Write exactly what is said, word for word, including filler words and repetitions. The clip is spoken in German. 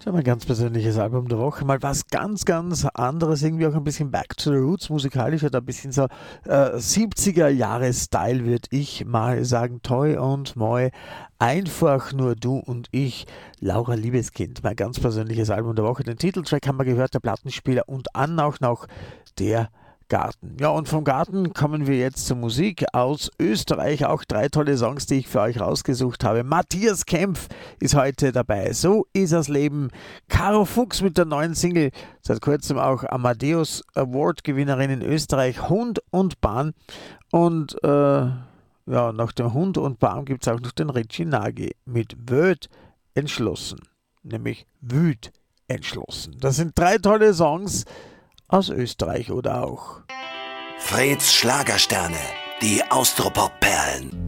So, mein ganz persönliches Album der Woche. Mal was ganz, ganz anderes. Irgendwie auch ein bisschen Back to the Roots. Musikalisch hat ein bisschen so äh, siebziger-Jahre-Style, würde ich mal sagen. Toi und moi. Einfach nur du und ich. Laura Liebeskind. Mein ganz persönliches Album der Woche. Den Titeltrack haben wir gehört, der Plattenspieler und an auch noch der Garten. Ja, und vom Garten kommen wir jetzt zur Musik aus Österreich. Auch drei tolle Songs, die ich für euch rausgesucht habe. Matthias Kempf ist heute dabei. So ist das Leben. Caro Fuchs mit der neuen Single. Seit kurzem auch Amadeus Award Gewinnerin in Österreich. Hund und Bahn. Und äh, ja, nach dem Hund und Bahn gibt es auch noch den Richie Nagy mit Wöd entschlossen. Nämlich Wüt entschlossen. Das sind drei tolle Songs aus Österreich oder auch Freds Schlagersterne, die Austropop-Perlen.